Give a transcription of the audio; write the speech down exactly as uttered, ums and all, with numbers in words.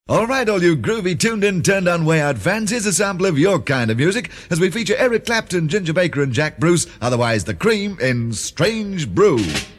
All right, all you groovy, tuned-in, turned-on, way-out fans, here's a sample of your kind of music as we feature Eric Clapton, Ginger Baker and Jack Bruce, otherwise The Cream, in Strange Brew.